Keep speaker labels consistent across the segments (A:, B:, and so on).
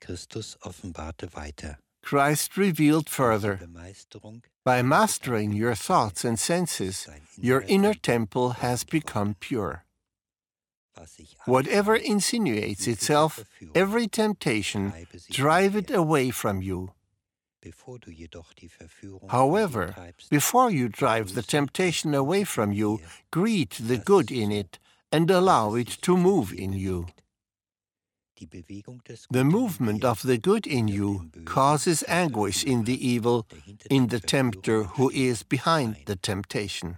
A: Christus offenbarte weiter.
B: Christ revealed
A: Durch
B: further,
A: die Bemeisterung
B: by mastering your thoughts and senses, your inner temple has become pure.
A: was sich
B: Whatever
A: anschleicht,
B: insinuates
A: diese
B: itself,
A: Verführung,
B: every temptation,
A: treibe sie
B: drive
A: von
B: it
A: dir.
B: away from you.
A: Bevor du jedoch die Verführung von dir
B: However,
A: treibst,
B: before you drive the
A: begrüße
B: temptation
A: das
B: away
A: Gute
B: from
A: in
B: you,
A: dir,
B: greet the
A: das
B: good
A: es
B: in
A: so-
B: it and
A: dass
B: allow
A: es
B: it
A: sich
B: to
A: in
B: move
A: dir
B: in you.
A: bewegt. Die Bewegung des
B: The
A: Guten in
B: movement
A: dir
B: of the good in
A: wird
B: you
A: dem Bösen,
B: causes
A: dem
B: anguish in the
A: Verführer,
B: evil,
A: der hinter
B: in
A: der
B: the tempter
A: Verführung
B: who
A: steht,
B: is behind
A: ein.
B: the temptation.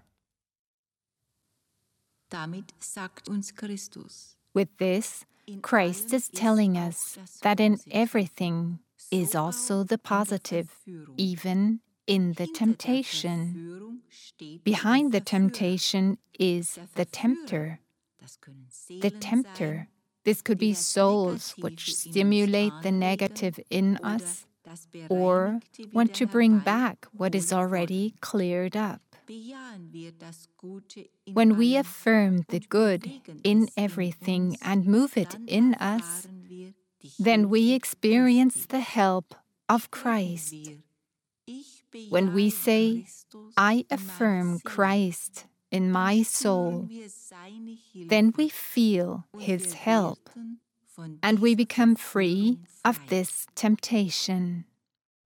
C: Damit sagt uns Christus,
D: With this, Christ is telling us that in everything is also the positive, even in the temptation. Behind the temptation is the tempter. The tempter. This could be souls which stimulate the negative in us or want to bring back what is already cleared up. When we affirm the good in everything and move it in us, then we experience the help of Christ. When we say, I affirm Christ in my soul, then we feel His help and we become free of this temptation.